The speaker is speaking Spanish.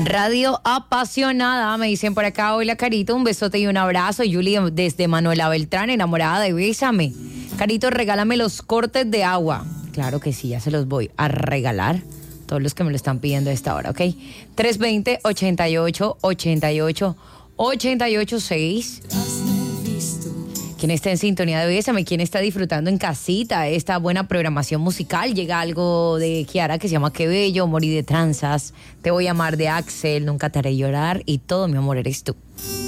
Radio apasionada, me dicen por acá. Hola, Carito, un besote y un abrazo. Yuli desde Manuela Beltrán, enamorada de Bésame. Carito, regálame los cortes de agua. Claro que sí, ya se los voy a regalar. Todos los que me lo están pidiendo a esta hora, ¿ok? 320-88-88-88-6. ¿Quién está en sintonía de Bésame? ¿Quién está disfrutando en casita esta buena programación musical? Llega algo de Kiara que se llama Qué Bello, Morí de Tranzas, Te Voy a Amar de Axel, Nunca Te Haré Llorar y Todo Mi Amor Eres Tú.